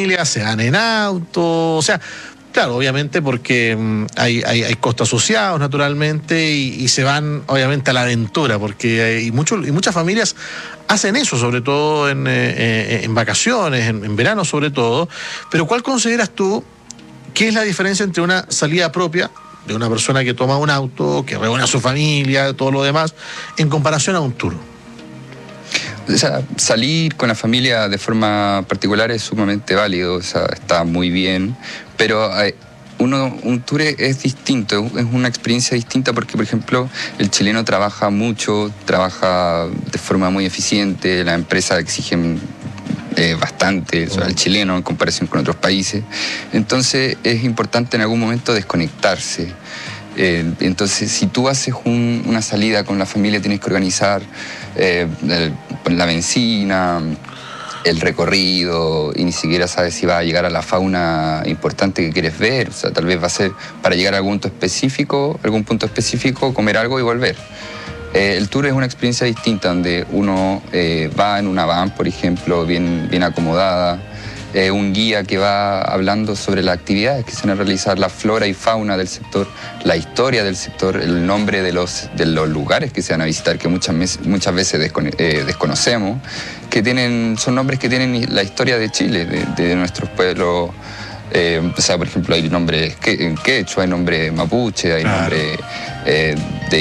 familias se van en auto, o sea, claro, obviamente porque hay costos asociados naturalmente y se van obviamente a la aventura, porque y muchas familias hacen eso, sobre todo en vacaciones, en verano sobre todo. Pero ¿cuál consideras tú que es la diferencia entre una salida propia de una persona que toma un auto, que reúne a su familia, todo lo demás, en comparación a un tour? O sea, salir con la familia de forma particular es sumamente válido, o sea, está muy bien, pero un tour es distinto, es una experiencia distinta porque, por ejemplo, el chileno trabaja mucho, trabaja de forma muy eficiente, las empresas exigen bastante al chileno en comparación con otros países. Entonces es importante en algún momento desconectarse. Entonces, si tú haces una salida con la familia, tienes que organizar la benzina, el recorrido, y ni siquiera sabes si va a llegar a la fauna importante que quieres ver. O sea, tal vez va a ser para llegar a algún punto específico, comer algo y volver. El tour es una experiencia distinta donde uno va en una van, por ejemplo, bien acomodada, un guía que va hablando sobre las actividades que se van a realizar, la flora y fauna del sector, la historia del sector, el nombre de los lugares que se van a visitar, que muchas veces desconocemos, son nombres que tienen la historia de Chile, de nuestros pueblos. O sea, por ejemplo, hay nombres en quechua, hay nombres mapuche, hay nombres de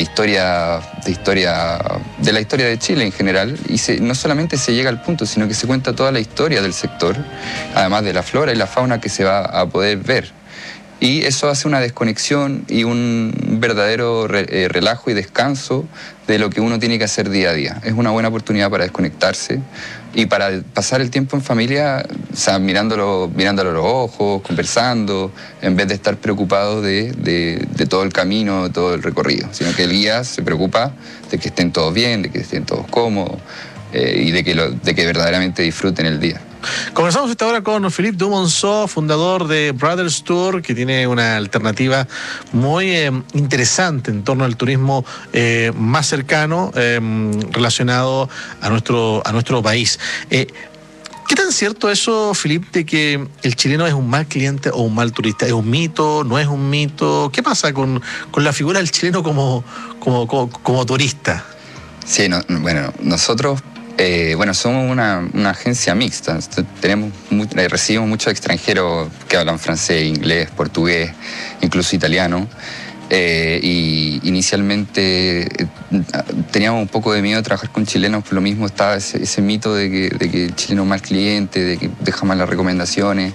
la historia de Chile en general, y no solamente se llega al punto, sino que se cuenta toda la historia del sector, además de la flora y la fauna que se va a poder ver. Y eso hace una desconexión y un verdadero relajo y descanso de lo que uno tiene que hacer día a día. Es una buena oportunidad para desconectarse y para pasar el tiempo en familia, o sea, mirándolo a los ojos, conversando, en vez de estar preocupado de todo el camino, de todo el recorrido, sino que el guía se preocupa de que estén todos bien, de que estén todos cómodos y de que verdaderamente disfruten el día. Conversamos esta hora con Philippe Dumonceau, fundador de Brothers Tour, que tiene una alternativa muy interesante en torno al turismo más cercano relacionado a nuestro país. ¿Qué tan cierto eso, Philippe, de que el chileno es un mal cliente o un mal turista? ¿Es un mito? ¿No es un mito? ¿Qué pasa con la figura del chileno como turista? Sí, bueno, nosotros somos una agencia mixta. Recibimos muchos extranjeros que hablan francés, inglés, portugués, incluso italiano. Y inicialmente teníamos un poco de miedo de trabajar con chilenos, por lo mismo estaba ese mito de que el chileno es mal cliente, de que deja malas recomendaciones.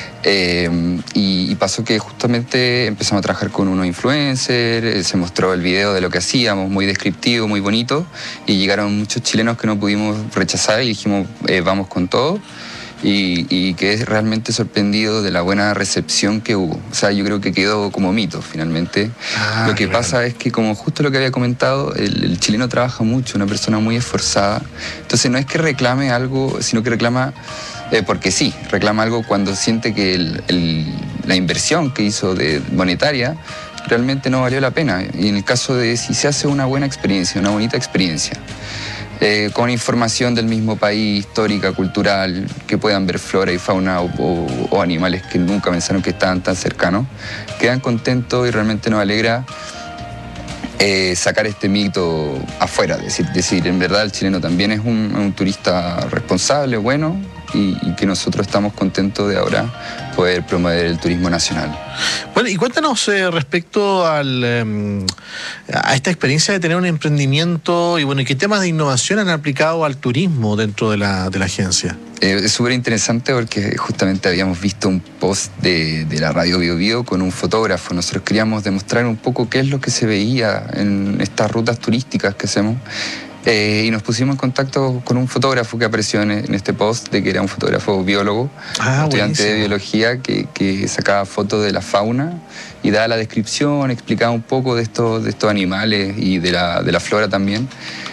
Y pasó que justamente empezamos a trabajar con unos influencers, se mostró el video de lo que hacíamos, muy descriptivo, muy bonito, y llegaron muchos chilenos que no pudimos rechazar y dijimos, vamos con todo, y quedé realmente sorprendido de la buena recepción que hubo. O sea, yo creo que quedó como mito finalmente. Lo que pasa es que, como justo lo que había comentado, el chileno trabaja mucho, una persona muy esforzada, entonces no es que reclame algo, sino que reclama porque sí, reclama algo cuando siente que la inversión que hizo monetaria realmente no valió la pena. Y en el caso de si se hace una buena experiencia, una bonita experiencia, con información del mismo país, histórica, cultural, que puedan ver flora y fauna o animales que nunca pensaron que estaban tan cercanos, quedan contentos y realmente nos alegra sacar este mito afuera. Decir, en verdad el chileno también es un turista responsable, bueno, y que nosotros estamos contentos de ahora poder promover el turismo nacional. Bueno, y cuéntanos respecto a esta experiencia de tener un emprendimiento y qué temas de innovación han aplicado al turismo dentro de la agencia. Es súper interesante porque justamente habíamos visto un post de la radio Bio Bio con un fotógrafo. Nosotros queríamos demostrar un poco qué es lo que se veía en estas rutas turísticas que hacemos. Y nos pusimos en contacto con un fotógrafo que apareció en este post, de que era un fotógrafo biólogo, estudiante de biología, que sacaba fotos de la fauna y daba la descripción, explicaba un poco de estos animales y de la flora también.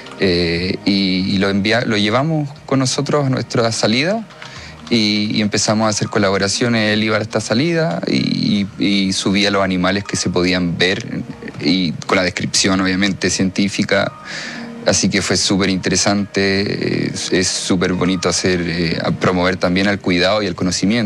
Y lo llevamos con nosotros a nuestra salida y empezamos a hacer colaboraciones. Él iba a esta salida y subía los animales que se podían ver, y con la descripción obviamente científica. Así que fue súper interesante, es súper bonito promover también el cuidado y el conocimiento.